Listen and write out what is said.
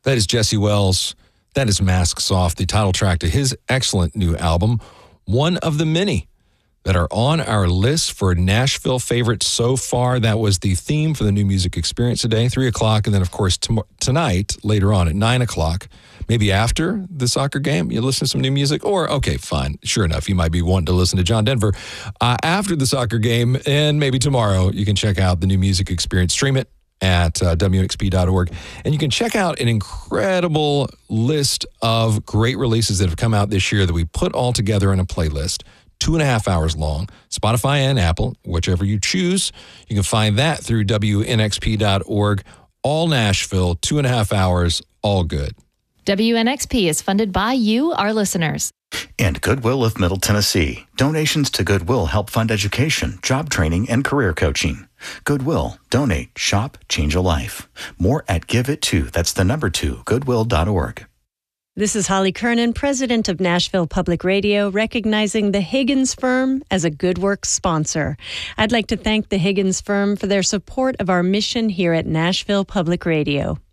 That is Jesse Wells. That is Masks Off, the title track to his excellent new album, one of the many that are on our list for Nashville favorites so far. That was the theme for the New Music Experience today, 3 o'clock. And then, of course, tonight, later on at 9 o'clock, maybe after the soccer game, you listen to some new music. Or, okay, fine. Sure enough, you might be wanting to listen to John Denver after the soccer game. And maybe tomorrow you can check out the New Music Experience. Stream it at WNXP.org. And you can check out an incredible list of great releases that have come out this year that we put all together in a playlist. 2.5 hours long, Spotify and Apple, whichever you choose. You can find that through WNXP.org. All Nashville, 2.5 hours, all good. WNXP is funded by you, our listeners. And Goodwill of Middle Tennessee. Donations to Goodwill help fund education, job training, and career coaching. Goodwill. Donate. Shop. Change a life. More at GiveIt2. That's the number 2, goodwill.org. This is Holly Kernan, president of Nashville Public Radio, recognizing the Higgins Firm as a Good Works sponsor. I'd like to thank the Higgins Firm for their support of our mission here at Nashville Public Radio.